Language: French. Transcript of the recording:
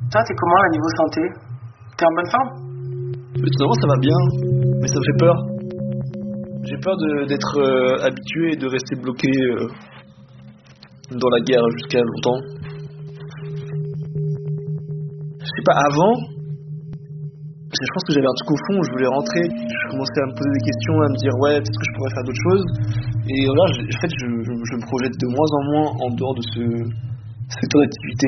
Toi, t'es comment à niveau santé? T'es en bonne forme? Étonnamment, ça va bien, mais ça me fait peur. J'ai peur d'être habitué et de rester bloqué dans la guerre jusqu'à longtemps. Je sais pas, avant, je pense que j'avais un truc au fond où je voulais rentrer. Je commençais à me poser des questions, à me dire ouais, peut-être que je pourrais faire d'autres choses. Et là, en fait, je me projette de moins en moins en dehors de ce secteur d'activité.